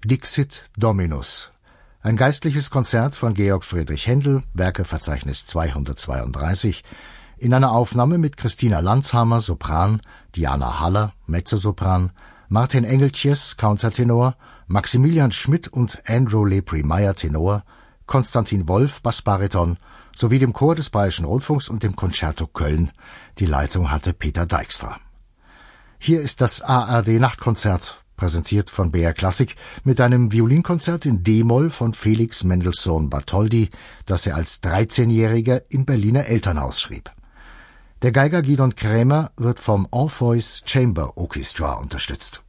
Dixit Dominus, ein geistliches Konzert von Georg Friedrich Händel, Werkeverzeichnis 232, in einer Aufnahme mit Christina Landshamer, Sopran, Diana Haller, Mezzosopran, Martin Engeltjes, Countertenor, Maximilian Schmidt und Andrew Lepri-Meyer, Tenor, Konstantin Wolf, Bassbariton, sowie dem Chor des Bayerischen Rundfunks und dem Concerto Köln. Die Leitung hatte Peter Dijkstra. Hier ist das ARD-Nachtkonzert, präsentiert von BR Klassik, mit einem Violinkonzert in D-Moll von Felix Mendelssohn Bartholdy, das er als 13-Jähriger im Berliner Elternhaus schrieb. Der Geiger Gidon Krämer wird vom Orpheus Chamber Orchestra unterstützt.